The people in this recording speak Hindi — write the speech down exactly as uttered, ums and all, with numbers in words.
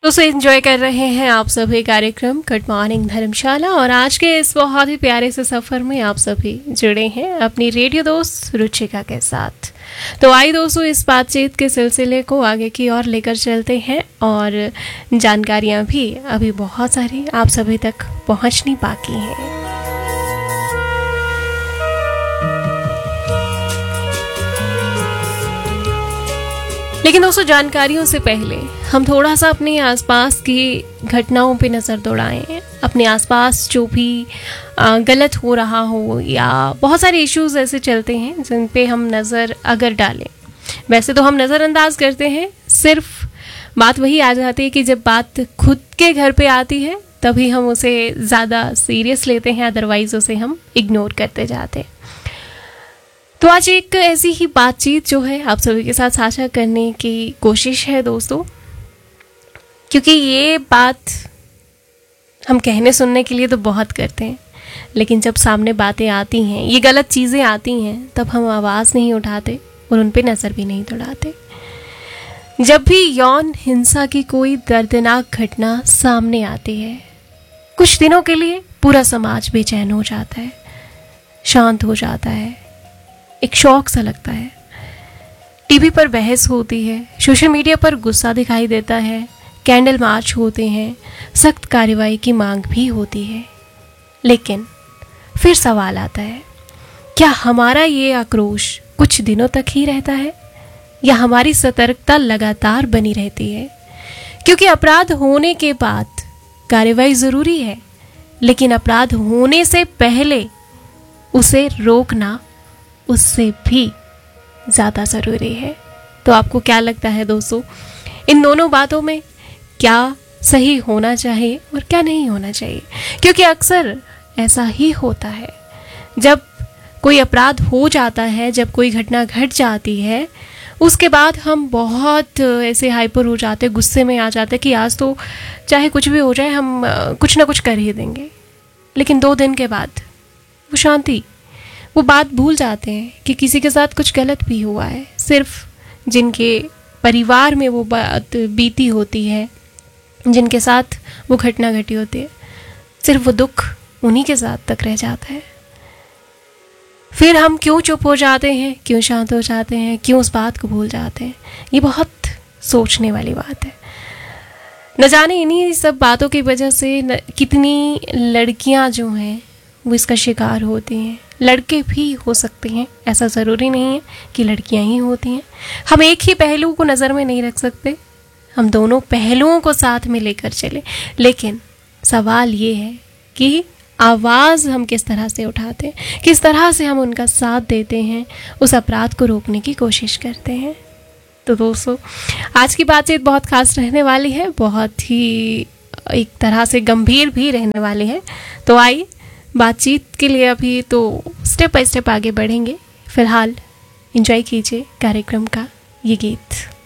दोस्तों एंजॉय कर रहे हैं आप सभी कार्यक्रम गुड मॉर्निंग धर्मशाला और आज के इस बहुत ही प्यारे से सफ़र में आप सभी जुड़े हैं अपनी रेडियो दोस्त रुचिका के साथ। तो आइए दोस्तों इस बातचीत के सिलसिले को आगे की ओर लेकर चलते हैं और जानकारियां भी अभी बहुत सारी आप सभी तक पहुंचनी बाकी हैं। लेकिन दोस्तों जानकारियों से पहले हम थोड़ा सा अपने आसपास की घटनाओं पे नज़र दौड़ाएं। अपने आसपास जो भी गलत हो रहा हो या बहुत सारे इश्यूज ऐसे चलते हैं जिन पे हम नज़र अगर डालें, वैसे तो हम नज़रअंदाज करते हैं, सिर्फ बात वही आ जाती है कि जब बात खुद के घर पे आती है तभी हम उसे ज़्यादा सीरियस लेते हैं, अदरवाइज उसे हम इग्नोर करते जाते हैं। तो आज एक ऐसी ही बातचीत जो है आप सभी के साथ साझा करने की कोशिश है दोस्तों, क्योंकि ये बात हम कहने सुनने के लिए तो बहुत करते हैं, लेकिन जब सामने बातें आती हैं, ये गलत चीज़ें आती हैं, तब हम आवाज़ नहीं उठाते और उन पे नज़र भी नहीं दौड़ाते। जब भी यौन हिंसा की कोई दर्दनाक घटना सामने आती है, कुछ दिनों के लिए पूरा समाज बेचैन हो जाता है, शांत हो जाता है, एक शौक सा लगता है। टीवी पर बहस होती है, सोशल मीडिया पर गुस्सा दिखाई देता है, कैंडल मार्च होते हैं, सख्त कार्रवाई की मांग भी होती है। लेकिन फिर सवाल आता है, क्या हमारा ये आक्रोश कुछ दिनों तक ही रहता है या हमारी सतर्कता लगातार बनी रहती है? क्योंकि अपराध होने के बाद कार्रवाई ज़रूरी है, लेकिन अपराध होने से पहले उसे रोकना उससे भी ज़्यादा ज़रूरी है। तो आपको क्या लगता है दोस्तों, इन दोनों बातों में क्या सही होना चाहिए और क्या नहीं होना चाहिए? क्योंकि अक्सर ऐसा ही होता है, जब कोई अपराध हो जाता है, जब कोई घटना घट जाती है, उसके बाद हम बहुत ऐसे हाइपर हो जाते, गुस्से में आ जाते कि आज तो चाहे कुछ भी हो जाए हम कुछ ना कुछ कर ही देंगे। लेकिन दो दिन के बाद वो शांति, वो बात भूल जाते हैं कि किसी के साथ कुछ गलत भी हुआ है। सिर्फ जिनके परिवार में वो बात बीती होती है, जिनके साथ वो घटना घटी होती है, सिर्फ वो दुख उन्हीं के साथ तक रह जाता है। फिर हम क्यों चुप हो जाते हैं, क्यों शांत हो जाते हैं, क्यों उस बात को भूल जाते हैं? ये बहुत सोचने वाली बात है। न जाने इन्हीं सब बातों की वजह से न, कितनी लड़कियां जो हैं वो इसका शिकार होती हैं। लड़के भी हो सकते हैं, ऐसा ज़रूरी नहीं है कि लड़कियां ही होती हैं। हम एक ही पहलू को नज़र में नहीं रख सकते, हम दोनों पहलुओं को साथ में लेकर चले। लेकिन सवाल ये है कि आवाज़ हम किस तरह से उठाते हैं, किस तरह से हम उनका साथ देते हैं, उस अपराध को रोकने की कोशिश करते हैं। तो दोस्तों आज की बातचीत बहुत खास रहने वाली है, बहुत ही एक तरह से गंभीर भी रहने वाली है। तो आइए बातचीत के लिए अभी तो स्टेप बाय स्टेप आगे बढ़ेंगे। फिलहाल एंजॉय कीजिए कार्यक्रम का ये गीत।